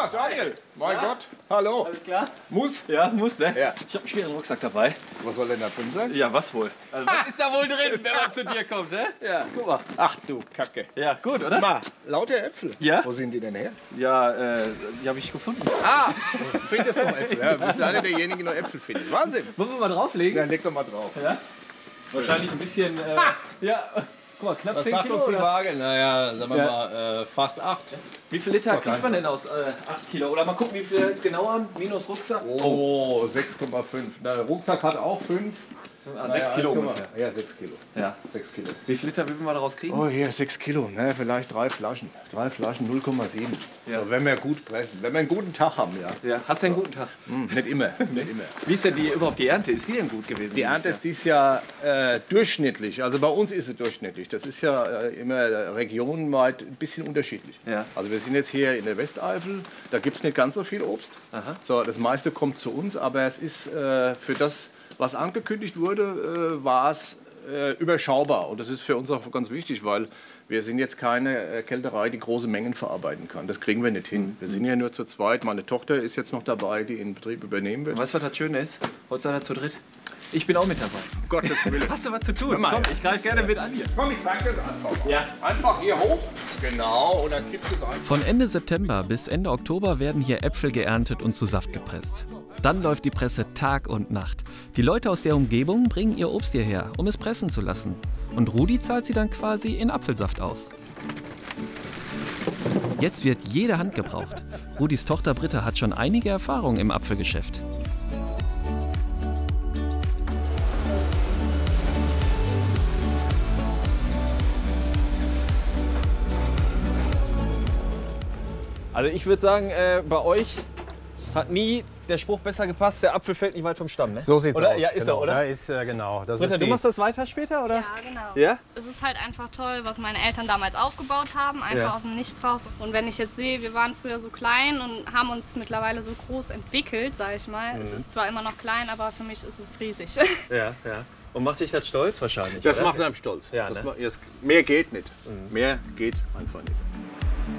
Ah, Daniel, mein Gott, hallo. Alles klar? Muss? Ja, muss, ne? Ja. Ich habe einen schweren Rucksack dabei. Was soll denn da drin sein? Ja, was wohl? Also, was ist da wohl drin, wenn man zu dir kommt, ne? Ja. Guck mal. Ach du Kacke. Ja, gut, oder? Mal, lauter Äpfel. Ja? Wo sind die denn her? Ja, die habe ich gefunden. Ah, findest noch Äpfel. Ja, bist einer derjenigen, die noch Äpfel findet. Wahnsinn. Wollen wir mal drauflegen? Ja, leg doch mal drauf. Ja? Wahrscheinlich ein bisschen, ja, guck mal, knapp Was 10 sagt Kilo, uns die oder? Waage? Naja, sagen wir Ja. mal fast 8. Wie viel Liter kriegt man denn aus 8 Kilo? Oder mal gucken, wie viel jetzt genau haben, minus Rucksack. Oh, 6,5. Der Rucksack hat auch 5. 6 Kilo ungefähr. Ja, 6 Kilo. Ja. 6 Kilo. Wie viel Liter würden wir daraus kriegen? Oh, hier 6 Kilo. Ne, vielleicht 3 Flaschen. 3 Flaschen 0,7. Ja. So, wenn wir gut pressen. Wenn wir einen guten Tag haben, ja. Ja. Hast du einen guten Tag? Nicht immer. Nicht immer. Wie ist denn überhaupt die Ernte? Ist die denn gut gewesen? Die Ernte ist dieses Jahr durchschnittlich. Also bei uns ist sie durchschnittlich. Das ist ja immer regionenweit ein bisschen unterschiedlich. Ja. Also wir sind jetzt hier in der Westeifel. Da gibt es nicht ganz so viel Obst. Aha. So, das meiste kommt zu uns. Aber es ist für das, was angekündigt wurde, war es überschaubar. Und das ist für uns auch ganz wichtig, weil wir sind jetzt keine Kälterei, die große Mengen verarbeiten kann. Das kriegen wir nicht hin. Wir sind ja nur zu zweit. Meine Tochter ist jetzt noch dabei, die den Betrieb übernehmen wird. Weißt du, was das Schöne ist? Heute seid ihr zu dritt. Ich bin auch mit dabei. Um Gottes Willen. Hast du was zu tun? mal, Komm, ich greife gerne mit an hier. Komm, ich zeig das einfach mal. Ja. Einfach hier hoch. Genau, und dann kippst du es einfach. Von Ende September bis Ende Oktober werden hier Äpfel geerntet und zu Saft gepresst. Dann läuft die Presse Tag und Nacht. Die Leute aus der Umgebung bringen ihr Obst hierher, um es pressen zu lassen. Und Rudi zahlt sie dann quasi in Apfelsaft aus. Jetzt wird jede Hand gebraucht. Rudis Tochter Britta hat schon einige Erfahrungen im Apfelgeschäft. Also ich würde sagen, bei euch hat nie der Spruch besser gepasst, der Apfel fällt nicht weit vom Stamm, ne? So sieht's oder? aus. Ja, ist genau. er, oder? Ja, ist, genau. Das Britta, ist du machst das weiter später, oder? Ja, genau. Ja? Es ist halt einfach toll, was meine Eltern damals aufgebaut haben, einfach Ja. aus dem Nichts raus. Und wenn ich jetzt sehe, wir waren früher so klein und haben uns mittlerweile so groß entwickelt, sage ich mal. Es ist zwar immer noch klein, aber für mich ist es riesig. Ja, ja. Und macht dich das stolz wahrscheinlich, Das oder? macht einem stolz. Ja, Das ne? mehr geht nicht. Mehr geht einfach nicht.